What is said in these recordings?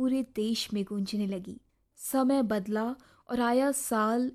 पूरे देश में गूंजने लगी। समय बदला और आया साल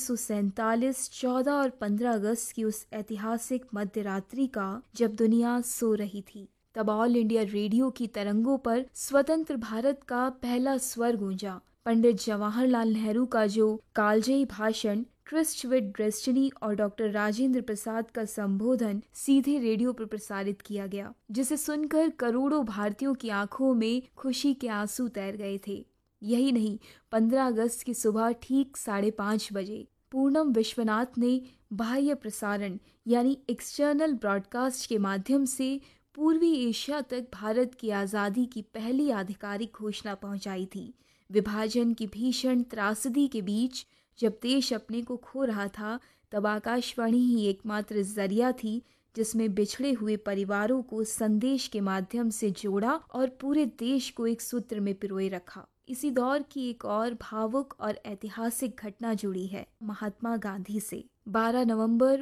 1947, 14 और 15 अगस्त की उस ऐतिहासिक मध्य रात्रि का, जब दुनिया सो रही थी। तब ऑल इंडिया रेडियो की तरंगों पर स्वतंत्र भारत का पहला स्वर गूंजा। पंडित जवाहरलाल नेहरू का जो कालजयी भाषण, ट्रस्ट विद डेस्टिनी, और डॉक्टर राजेंद्र प्रसाद का संबोधन सीधे रेडियो पर प्रसारित किया गया, जिसे सुनकर करोड़ों भारतीयों की आंखों में खुशी के आंसू तैर गए थे। यही नहीं, 15 अगस्त की सुबह ठीक 5:30 बजे पूर्णम विश्वनाथ ने बाह्य प्रसारण यानी एक्सटर्नल ब्रॉडकास्ट के माध्यम से पूर्वी एशिया तक भारत की आज़ादी की पहली आधिकारिक घोषणा पहुंचाई थी। विभाजन की भीषण त्रासदी के बीच जब देश अपने को खो रहा था, तब आकाशवाणी ही एकमात्र जरिया थी जिसमें बिछड़े हुए परिवारों को संदेश के माध्यम से जोड़ा और पूरे देश को एक सूत्र में पिरोए रखा। इसी दौर की एक और भावुक और ऐतिहासिक घटना जुड़ी है महात्मा गांधी से। 12 नवंबर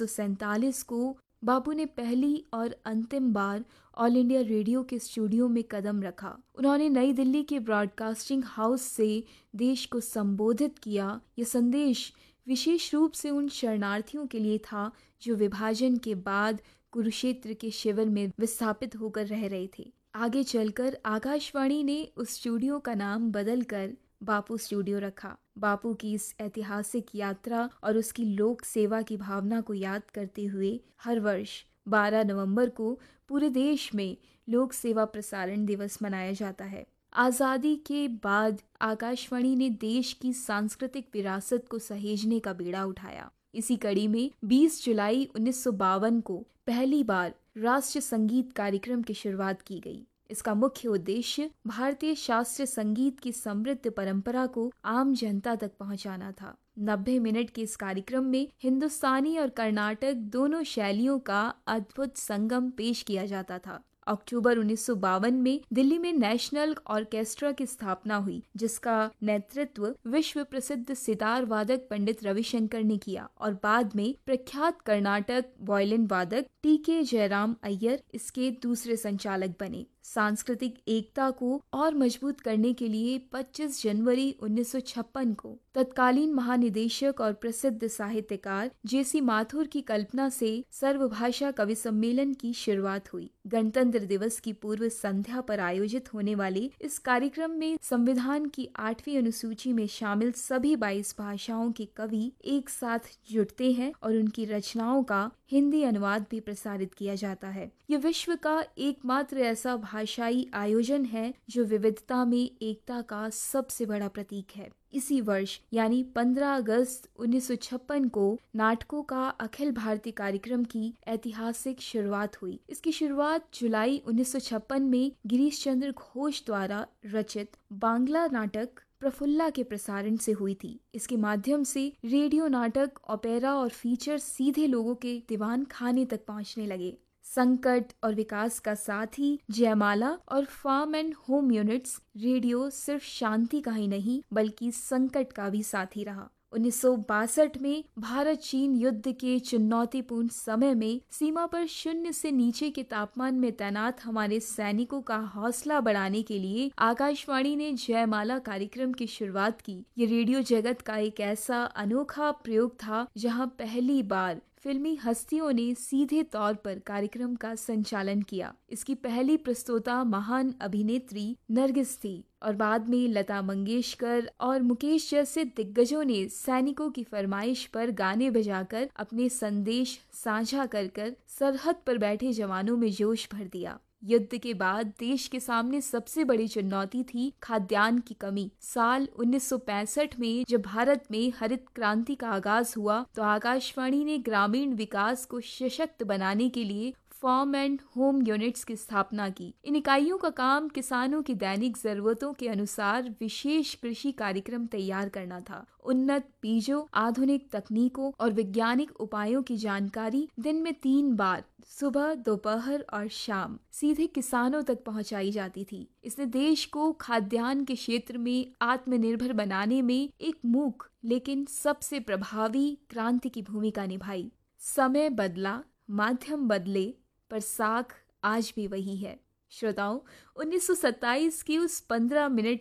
1947 को बापू ने पहली और अंतिम बार ऑल इंडिया रेडियो के स्टूडियो में कदम रखा। उन्होंने नई दिल्ली के ब्रॉडकास्टिंग हाउस से देश को संबोधित किया। यह संदेश विशेष रूप से उन शरणार्थियों के लिए था जो विभाजन के बाद कुरुक्षेत्र के शिविर में विस्थापित होकर रह रहे थे। आगे चलकर आकाशवाणी ने उस स्टूडियो का नाम बदलकर बापू स्टूडियो रखा। बापू की इस ऐतिहासिक यात्रा और उसकी लोक सेवा की भावना को याद करते हुए हर वर्ष 12 नवंबर को पूरे देश में लोक सेवा प्रसारण दिवस मनाया जाता है। आज़ादी के बाद आकाशवाणी ने देश की सांस्कृतिक विरासत को सहेजने का बीड़ा उठाया। इसी कड़ी में 20 जुलाई 1952 को पहली बार राष्ट्रीय संगीत कार्यक्रम की शुरुआत की गई। इसका मुख्य उद्देश्य भारतीय शास्त्रीय संगीत की समृद्ध परंपरा को आम जनता तक पहुंचाना था। 90 मिनट के इस कार्यक्रम में हिंदुस्तानी और कर्नाटक दोनों शैलियों का अद्भुत संगम पेश किया जाता था। अक्टूबर 1952 में दिल्ली में नेशनल ऑर्केस्ट्रा की स्थापना हुई, जिसका नेतृत्व विश्व प्रसिद्ध सितार वादक पंडित रविशंकर ने किया और बाद में प्रख्यात कर्नाटक वायलिन वादक टी.के. जयराम अय्यर इसके दूसरे संचालक बने। सांस्कृतिक एकता को और मजबूत करने के लिए 25 जनवरी 1956 को तत्कालीन महानिदेशक और प्रसिद्ध साहित्यकार जे.सी. माथुर की कल्पना से सर्वभाषा कवि सम्मेलन की शुरुआत हुई। गणतंत्र दिवस की पूर्व संध्या पर आयोजित होने वाले इस कार्यक्रम में संविधान की 8वीं अनुसूची में शामिल सभी 22 भाषाओं के कवि एक साथ जुटते हैं और उनकी रचनाओं का हिंदी अनुवाद भी प्रसारित किया जाता है। यह विश्व का एकमात्र ऐसा भाषाई आयोजन है जो विविधता में एकता का सबसे बड़ा प्रतीक है। इसी वर्ष यानी 15 अगस्त 1956 को नाटकों का अखिल भारतीय कार्यक्रम की ऐतिहासिक शुरुआत हुई। इसकी शुरुआत जुलाई 1956 में गिरीश चंद्र घोष द्वारा रचित बांग्ला नाटक प्रफुल्ला के प्रसारण से हुई थी। इसके माध्यम से रेडियो नाटक, ओपेरा और फीचर सीधे लोगों के दीवान खाने तक पहुंचने लगे। संकट और विकास का साथी जयमाला और farm and home units radio सिर्फ शांति का ही नहीं बल्कि संकट का भी साथी रहा। 1962 में भारत चीन युद्ध के चुनौतीपूर्ण समय में सीमा पर 0 से नीचे के तापमान में तैनात हमारे सैनिकों का हौसला बढ़ाने के लिए आकाशवाणी ने जयमाला कार्यक्रम की शुरुआत की। ये रेडियो जगत का एक ऐसा अनोखा प्रयोग था जहां पहली बार फिल्मी हस्तियों ने सीधे तौर पर कार्यक्रम का संचालन किया। इसकी पहली प्रस्तोता महान अभिनेत्री नरगिस थी और बाद में लता मंगेशकर और मुकेश जैसे दिग्गजों ने सैनिकों की फरमाइश पर गाने बजाकर अपने संदेश साझा कर सरहद पर बैठे जवानों में जोश भर दिया। युद्ध के बाद देश के सामने सबसे बड़ी चुनौती थी खाद्यान्न की कमी। साल 1965 में जब भारत में हरित क्रांति का आगाज हुआ तो आकाशवाणी ने ग्रामीण विकास को सशक्त बनाने के लिए फार्म एंड होम यूनिट्स की स्थापना की। इन इकाइयों का काम किसानों की दैनिक जरूरतों के अनुसार विशेष कृषि कार्यक्रम तैयार करना था। उन्नत बीजों, आधुनिक तकनीकों और वैज्ञानिक उपायों की जानकारी दिन में 3 बार सुबह, दोपहर और शाम सीधे किसानों तक पहुंचाई जाती थी। इसने देश को खाद्यान्न के क्षेत्र में आत्मनिर्भर बनाने में एक मूक लेकिन सबसे प्रभावी क्रांति की भूमिका निभाई। समय बदला, माध्यम बदले, पर साख आज भी वही है। श्रोताओं, 1927 की उस 15 मिनट